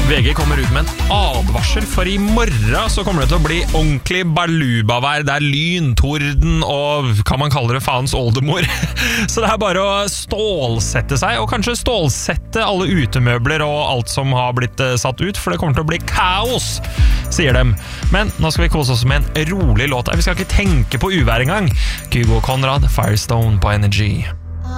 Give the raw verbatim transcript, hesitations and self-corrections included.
V G kommer ut med en advarsel, for i morgen så kommer det til å bli ordentlig balubavær. Det er lyn, torden og kan man kalle det faens oldemor. Så det er bare å stålsette seg, og kanskje stålsette alle utemøbler og alt som har blitt satt ut, for det kommer til å bli kaos, sier dem. Men nå skal vi kose oss med en rolig låt. Vi skal ikke tenke på uvær engang. Kygo Konrad, Firestone på Energy.